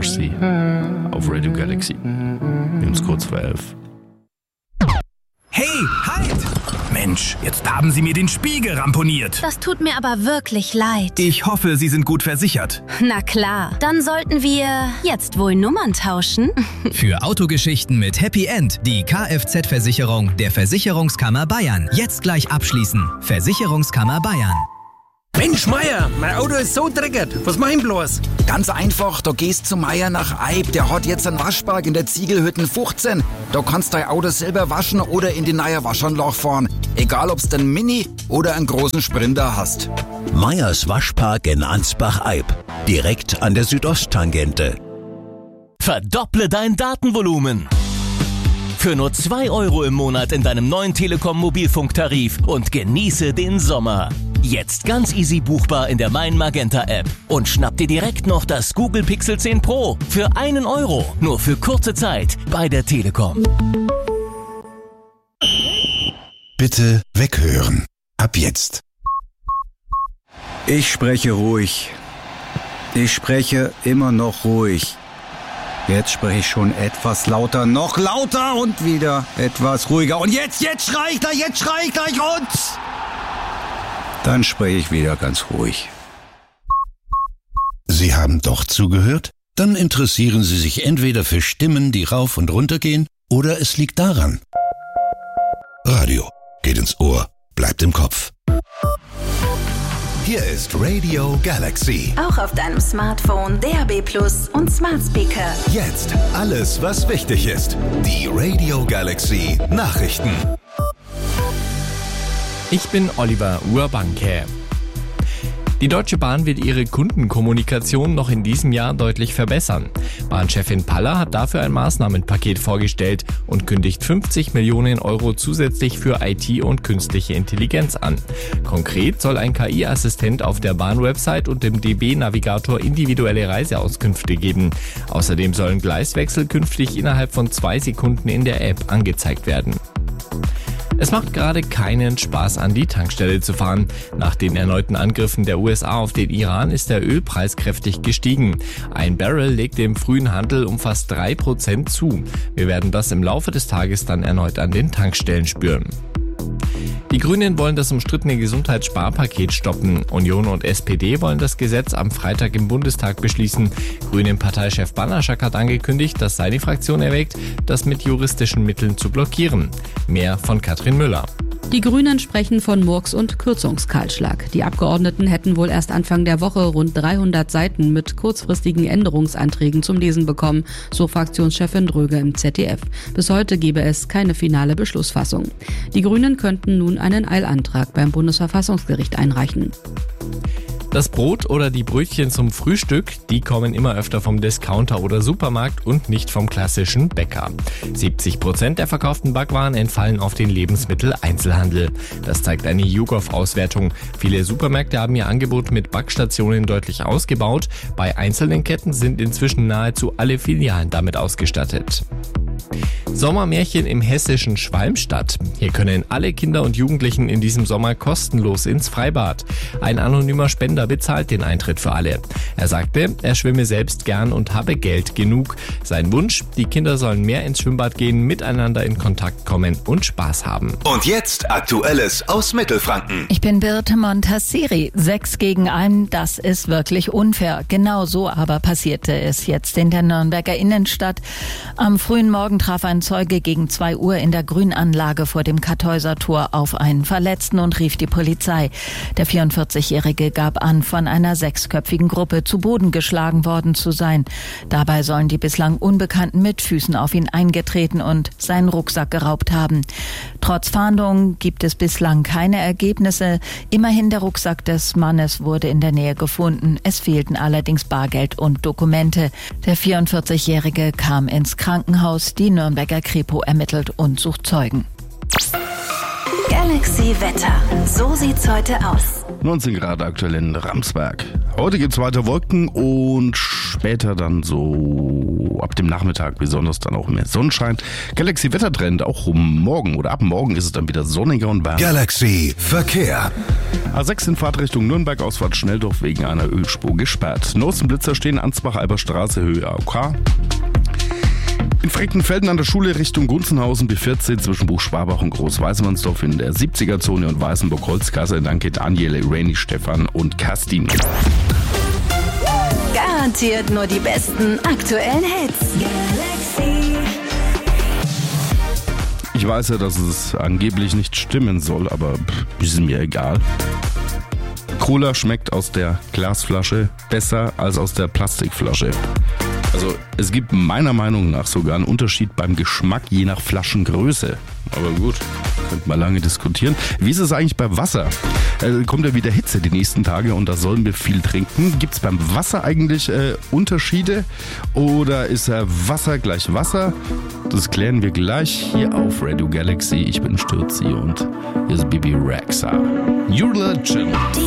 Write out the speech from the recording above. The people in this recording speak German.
Marcy auf Radio Galaxy. Uns kurz vor 11. Hey, halt! Mensch, jetzt haben Sie mir den Spiegel ramponiert. Das tut mir aber wirklich leid. Ich hoffe, Sie sind gut versichert. Na klar, dann sollten wir jetzt wohl Nummern tauschen. Für Autogeschichten mit Happy End die Kfz-Versicherung der Versicherungskammer Bayern. Jetzt gleich abschließen. Versicherungskammer Bayern. Mensch, Meier, mein Auto ist so dreckig. Was mach ich bloß? Ganz einfach, da gehst zu Meier nach Eib. Der hat jetzt einen Waschpark in der Ziegelhütten 15. Da kannst du dein Auto selber waschen oder in die neue Waschanlage fahren. Egal, ob's den Mini oder einen großen Sprinter hast. Meyers Waschpark in Ansbach-Eib. Direkt an der Südosttangente. Verdopple dein Datenvolumen. Für nur 2 € im Monat in deinem neuen Telekom-Mobilfunktarif und genieße den Sommer. Jetzt ganz easy buchbar in der Mein Magenta App. Und schnapp dir direkt noch das Google Pixel 10 Pro für 1 €. Nur für kurze Zeit bei der Telekom. Bitte weghören. Ab jetzt. Ich spreche ruhig. Ich spreche immer noch ruhig. Jetzt spreche ich schon etwas lauter, noch lauter und wieder etwas ruhiger. Und jetzt schrei ich gleich und... Dann spreche ich wieder ganz ruhig. Sie haben doch zugehört? Dann interessieren Sie sich entweder für Stimmen, die rauf und runter gehen, oder es liegt daran. Radio geht ins Ohr, bleibt im Kopf. Hier ist Radio Galaxy. Auch auf deinem Smartphone, DAB+ und Smart Speaker. Jetzt alles, was wichtig ist. Die Radio Galaxy Nachrichten. Ich bin Oliver Urbanke. Die Deutsche Bahn wird ihre Kundenkommunikation noch in diesem Jahr deutlich verbessern. Bahnchefin Paller hat dafür ein Maßnahmenpaket vorgestellt und kündigt 50 Millionen € zusätzlich für IT und künstliche Intelligenz an. Konkret soll ein KI-Assistent auf der Bahn-Website und dem DB-Navigator individuelle Reiseauskünfte geben. Außerdem sollen Gleiswechsel künftig innerhalb von 2 Sekunden in der App angezeigt werden. Es macht gerade keinen Spaß, an die Tankstelle zu fahren. Nach den erneuten Angriffen der USA auf den Iran ist der Ölpreis kräftig gestiegen. Ein Barrel legte im frühen Handel um fast 3% zu. Wir werden das im Laufe des Tages dann erneut an den Tankstellen spüren. Die Grünen wollen das umstrittene Gesundheitssparpaket stoppen. Union und SPD wollen das Gesetz am Freitag im Bundestag beschließen. Grünen-Parteichef Banaschak hat angekündigt, dass seine Fraktion erwägt, das mit juristischen Mitteln zu blockieren. Mehr von Katrin Müller. Die Grünen sprechen von Murks- und Kürzungskahlschlag. Die Abgeordneten hätten wohl erst Anfang der Woche rund 300 Seiten mit kurzfristigen Änderungsanträgen zum Lesen bekommen, so Fraktionschefin Dröge im ZDF. Bis heute gebe es keine finale Beschlussfassung. Die Grünen könnten nun einen Eilantrag beim Bundesverfassungsgericht einreichen. Das Brot oder die Brötchen zum Frühstück, die kommen immer öfter vom Discounter oder Supermarkt und nicht vom klassischen Bäcker. 70% der verkauften Backwaren entfallen auf den Lebensmitteleinzelhandel. Das zeigt eine YouGov-Auswertung. Viele Supermärkte haben ihr Angebot mit Backstationen deutlich ausgebaut. Bei einzelnen Ketten sind inzwischen nahezu alle Filialen damit ausgestattet. Sommermärchen im hessischen Schwalmstadt. Hier können alle Kinder und Jugendlichen in diesem Sommer kostenlos ins Freibad. Ein anonymer Spender bezahlt den Eintritt für alle. Er sagte, er schwimme selbst gern und habe Geld genug. Sein Wunsch, die Kinder sollen mehr ins Schwimmbad gehen, miteinander in Kontakt kommen und Spaß haben. Und jetzt Aktuelles aus Mittelfranken. Ich bin Birte Montasseri. 6 gegen 1, das ist wirklich unfair. Genau so aber passierte es jetzt in der Nürnberger Innenstadt. Am frühen Morgen traf ein Zeuge gegen 2 Uhr in der Grünanlage vor dem Kartäuser Tor auf einen Verletzten und rief die Polizei. Der 44-Jährige gab an, von einer 6-köpfigen Gruppe zu Boden geschlagen worden zu sein. Dabei sollen die bislang Unbekannten mit Füßen auf ihn eingetreten und seinen Rucksack geraubt haben. Trotz Fahndung gibt es bislang keine Ergebnisse. Immerhin der Rucksack des Mannes wurde in der Nähe gefunden. Es fehlten allerdings Bargeld und Dokumente. Der 44-Jährige kam ins Krankenhaus. Die Nürnberger Kripo ermittelt und sucht Zeugen. Galaxy Wetter. So sieht's heute aus. 19 Grad aktuell in Ramsberg. Heute gibt's weiter Wolken und später dann so ab dem Nachmittag besonders dann auch mehr Sonnenschein. Galaxy Wettertrend, auch morgen oder ab morgen ist es dann wieder sonniger und wärmer. Galaxy Verkehr. A6 in Fahrtrichtung Nürnberg, Ausfahrt Schnelldorf wegen einer Ölspur gesperrt. Nostenblitzer stehen Ansbach-Alberstraße, Höhe AOK. In Frankenfelden an der Schule Richtung Gunzenhausen B14 zwischen Buchschwabach und Groß-Weißmannsdorf in der 70er-Zone und Weißenburg-Holzgasse. Danke Daniel, Rainy, Stefan und Kerstin. Garantiert nur die besten aktuellen Hits. Galaxy. Ich weiß ja, dass es angeblich nicht stimmen soll, aber ist mir egal. Cola schmeckt aus der Glasflasche besser als aus der Plastikflasche. Also es gibt meiner Meinung nach sogar einen Unterschied beim Geschmack je nach Flaschengröße. Aber gut, könnte man lange diskutieren. Wie ist es eigentlich bei Wasser? Kommt ja wieder Hitze die nächsten Tage und da sollen wir viel trinken. Gibt es beim Wasser eigentlich Unterschiede oder ist Wasser gleich Wasser? Das klären wir gleich hier auf Radio Galaxy. Ich bin Stürzi und hier ist Bibi Rexha. You're Legend.